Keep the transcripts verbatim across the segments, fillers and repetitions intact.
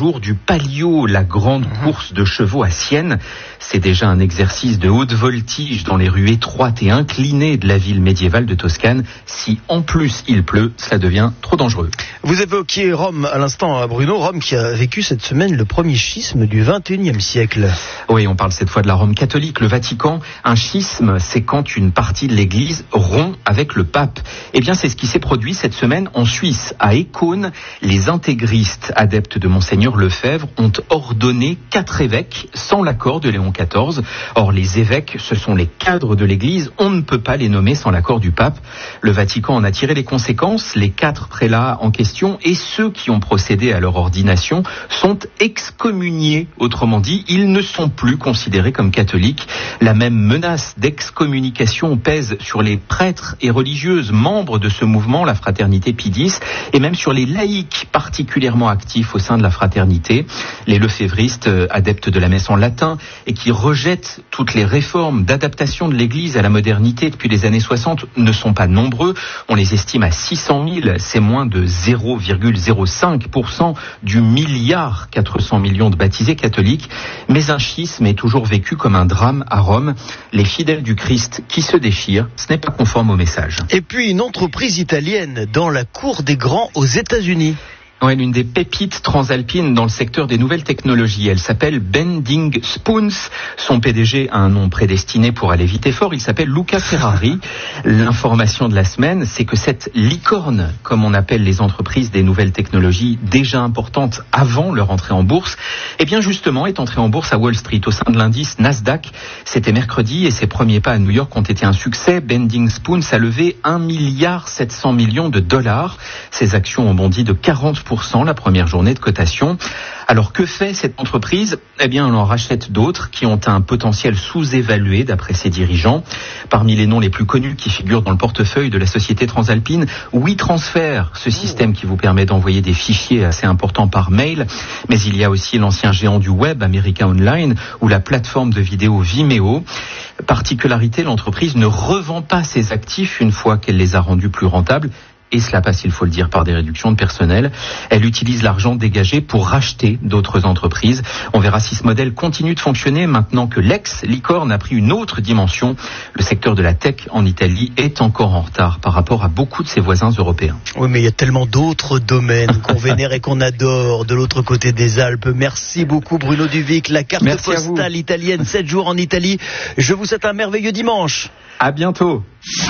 jours du Palio, la grande course de chevaux à Sienne. C'est déjà un exercice de haute voltige dans les rues étroites et inclinées de la ville médiévale de Toscane. Si en plus il pleut, ça devient trop dangereux. Vous évoquiez Rome à l'instant, Bruno. Rome qui a vécu cette semaine le premier schisme du vingt et unième siècle. Oui, on parle cette fois de la Rome catholique, le Vatican. Un schisme, c'est quand une partie de l'Église rompt avec le pape. Eh bien, c'est ce qui s'est produit cette semaine en Suisse. À Écaune, les intégristes adeptes de Monseigneur Lefebvre ont ordonné quatre évêques sans l'accord de Léon quatorze. Or, les évêques, ce sont les cadres de l'Église. On ne peut pas les nommer sans l'accord du pape. Le Vatican en a tiré les conséquences. Les quatre prélats en question et ceux qui ont procédé à leur ordination sont excommuniés. Autrement dit, ils ne sont plus considérés comme catholiques. La même menace d'excommunication pèse sur les prêtres et religieuses membres de ce mouvement, la Fraternité Pie X, et même sur les laïcs particulièrement actifs au sein de la fraternité. Les lefévristes, adeptes de la messe en latin et qui rejettent toutes les réformes d'adaptation de l'Église à la modernité depuis les années soixante, ne sont pas nombreux. On les estime à six cent mille. C'est moins de zéro virgule zéro cinq pour cent du milliard quatre cents millions de baptisés catholiques. Mais un schisme est toujours vécu comme un drame à Rome. Les fidèles du Christ qui se déchirent, ce n'est pas conforme au message. Et puis une entreprise italienne dans la cour des grands aux États-Unis. Ouais, l'une des pépites transalpines dans le secteur des nouvelles technologies. Elle s'appelle Bending Spoons. Son P D G a un nom prédestiné pour aller vite et fort. Il s'appelle Luca Ferrari. L'information de la semaine, c'est que cette licorne, comme on appelle les entreprises des nouvelles technologies déjà importantes avant leur entrée en bourse, eh bien justement est entrée en bourse à Wall Street au sein de l'indice Nasdaq. C'était mercredi et ses premiers pas à New York ont été un succès. Bending Spoons a levé un milliard sept cents millions de dollars. Ses actions ont bondi de quarante pour cent la première journée de cotation. Alors que fait cette entreprise ? Eh bien, on en rachète d'autres qui ont un potentiel sous-évalué d'après ses dirigeants. Parmi les noms les plus connus qui figurent dans le portefeuille de la société transalpine, WeTransfer, ce système qui vous permet d'envoyer des fichiers assez importants par mail. Mais il y a aussi l'ancien géant du web, America Online, ou la plateforme de vidéo Vimeo. Particularité, l'entreprise ne revend pas ses actifs une fois qu'elle les a rendus plus rentables. Et cela passe, il faut le dire, par des réductions de personnel. Elle utilise l'argent dégagé pour racheter d'autres entreprises. On verra si ce modèle continue de fonctionner maintenant que l'ex-licorne a pris une autre dimension. Le secteur de la tech en Italie est encore en retard par rapport à beaucoup de ses voisins européens. Oui, mais il y a tellement d'autres domaines qu'on vénère et qu'on adore de l'autre côté des Alpes. Merci beaucoup Bruno Duvic. La carte Merci postale italienne, sept jours en Italie. Je vous souhaite un merveilleux dimanche. À bientôt.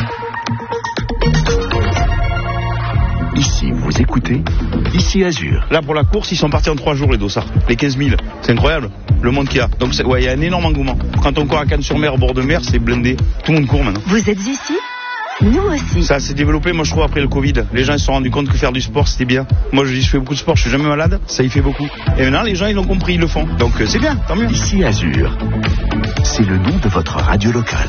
Ici, vous écoutez Ici Azur. Là, pour la course, ils sont partis en trois jours, les dossards. Les quinze mille. C'est incroyable, le monde qu'il y a. Donc, il ouais, y a un énorme engouement. Quand on court à Cannes-sur-Mer, au bord de mer, c'est blindé. Tout le monde court maintenant. Vous êtes ici ? Nous aussi. Ça s'est développé, moi, je trouve, après le Covid. Les gens, ils se sont rendus compte que faire du sport, c'était bien. Moi, je dis, je fais beaucoup de sport, je suis jamais malade. Ça y fait beaucoup. Et maintenant, les gens, ils l'ont compris, ils le font. Donc, euh, c'est bien, tant mieux. Ici Azur. C'est le nom de votre radio locale.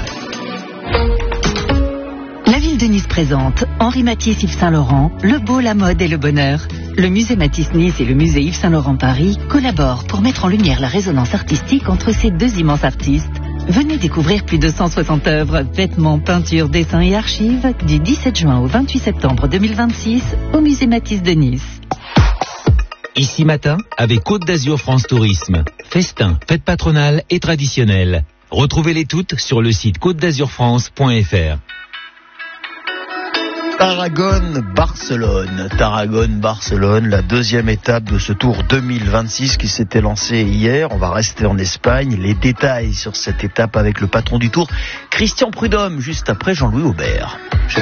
La ville de Nice présente Henri Matisse Yves Saint-Laurent, le beau, la mode et le bonheur. Le musée Matisse Nice et le musée Yves Saint-Laurent Paris collaborent pour mettre en lumière la résonance artistique entre ces deux immenses artistes. Venez découvrir plus de cent soixante œuvres, vêtements, peintures, dessins et archives du dix-sept juin au vingt-huit septembre deux mille vingt-six au musée Matisse de Nice. Ici matin, avec Côte d'Azur France Tourisme. Festins, fêtes patronales et traditionnelles. Retrouvez-les toutes sur le site côte d'azur france point f r. Tarragone-Barcelone. Tarragone-Barcelone, la deuxième étape de ce Tour deux mille vingt-six qui s'était lancé hier. On va rester en Espagne. Les détails sur cette étape avec le patron du Tour, Christian Prudhomme, juste après Jean-Louis Aubert.